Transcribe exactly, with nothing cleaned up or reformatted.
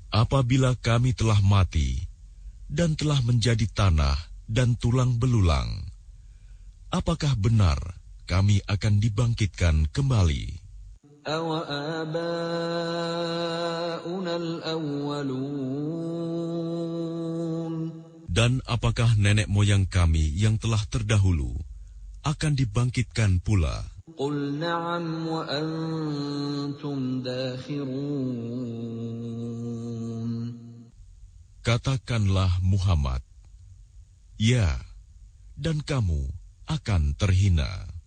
Apabila kami telah mati dan telah menjadi tanah dan tulang belulang, apakah benar kami akan dibangkitkan kembali? Dan apakah nenek moyang kami yang telah terdahulu akan dibangkitkan pula? Qul na'am wa antum dakhirun. Katakanlah Muhammad, ya, dan kamu akan terhina.